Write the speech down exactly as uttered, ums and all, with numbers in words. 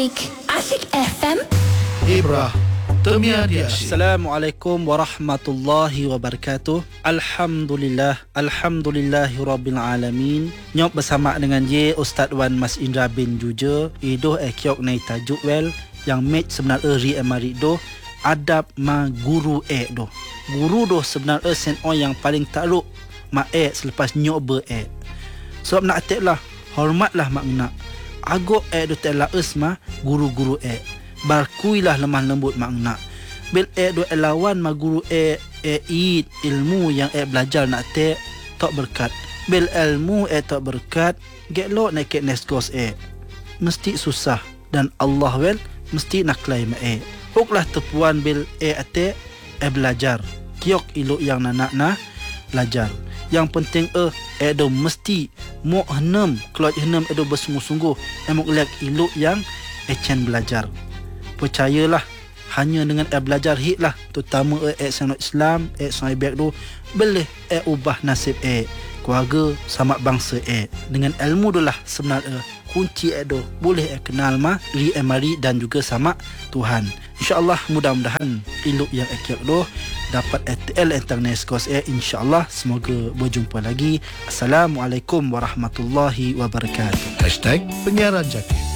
Asyik, Asyik F M. Ibrah, Temia di Asyik. Assalamualaikum warahmatullahi wabarakatuh. Alhamdulillah, alhamdulillahi rabbil alamin. Nyok bersama dengan ye Ustaz Wan Mas Indra bin Juja. Idoh ekyok nai tajuk wel yang met sebenarnya ri emari doh adab ma guru e doh. Guru doh sebenarnya sen on yang paling takluk ma e selepas nyok ber e. Sebab nak atiklah, hormatlah makna. Agok e doh telah esma guru-guru e. Barkuilah lemah lembut makna. Bil e do elawan ma guru e e id ilmu yang e belajar nak te tak berkat. Bil ilmu e tak berkat, gelok nak ke neskos e. Mesti susah dan Allah wel mesti nak klaim e. Uklah tepuan bil e ate e belajar. Kiok iluk yang nak nah belajar. Yang penting e e do mesti mo henam keloj henam e do bersungguh-sungguh emok lek iluk yang e cen belajar. Percayalah, hanya dengan e belajar hit lah, terutama e e sanad Islam, e sanad baik tu boleh e ubah nasib e, keluarga sama bangsa e. Dengan ilmu tu lah sebenarnya kunci e tu boleh e kenal mah ri e mari dan juga sama Tuhan. InsyaAllah mudah-mudahan iluk yang e kiak tu dapat A T L internet skos e, insyaAllah. Semoga berjumpa lagi. Assalamualaikum warahmatullahi wabarakatuh. Hashtag Penyiaran Jati.